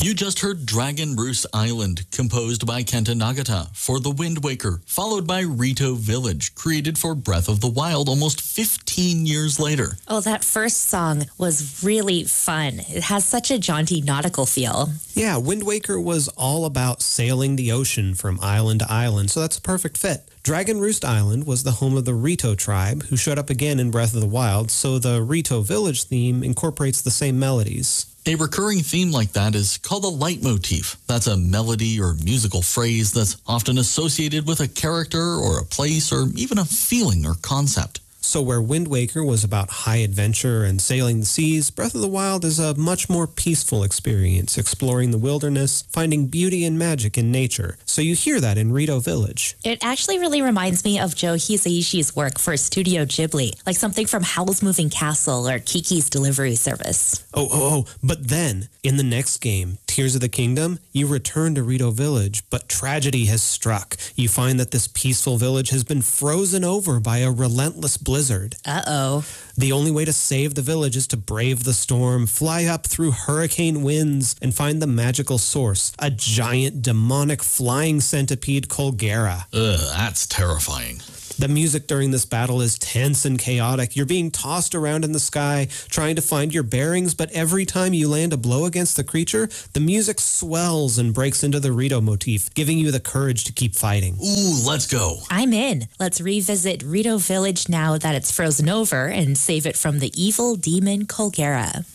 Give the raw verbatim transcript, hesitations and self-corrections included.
You just heard Dragon Roost Island, composed by Kenta Nagata for The Wind Waker, followed by Rito Village, created for Breath of the Wild almost fifteen years later. Oh, that first song was really fun. It has such a jaunty nautical feel. Yeah, Wind Waker was all about sailing the ocean from island to island, so that's a perfect fit. Dragon Roost Island was the home of the Rito tribe, who showed up again in Breath of the Wild, so the Rito Village theme incorporates the same melodies. A recurring theme like that is called a leitmotif. That's a melody or musical phrase that's often associated with a character or a place or even a feeling or concept. So where Wind Waker was about high adventure and sailing the seas, Breath of the Wild is a much more peaceful experience, exploring the wilderness, finding beauty and magic in nature. So you hear that in Rito Village. It actually really reminds me of Joe Hisaishi's work for Studio Ghibli, like something from Howl's Moving Castle or Kiki's Delivery Service. Oh, oh, oh, but then, in the next game, Tears of the Kingdom, you return to Rito Village, but tragedy has struck. You find that this peaceful village has been frozen over by a relentless blizzard. Uh-oh. The only way to save the village is to brave the storm, fly up through hurricane winds, and find the magical source, a giant demonic flying centipede Colgera. Ugh, that's terrifying. The music during this battle is tense and chaotic. You're being tossed around in the sky, trying to find your bearings, but every time you land a blow against the creature, the music swells and breaks into the Rito motif, giving you the courage to keep fighting. Ooh, let's go. I'm in. Let's revisit Rito Village now that it's frozen over and save it from the evil demon Colgera.